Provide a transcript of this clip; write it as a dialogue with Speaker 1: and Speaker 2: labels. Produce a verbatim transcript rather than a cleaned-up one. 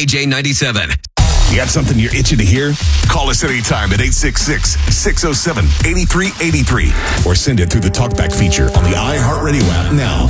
Speaker 1: K J ninety-seven.
Speaker 2: You got something you're itching to hear? Call us anytime at eight six six, six oh seven, eight three eight three or send it through the TalkBack feature on the iHeartRadio app now.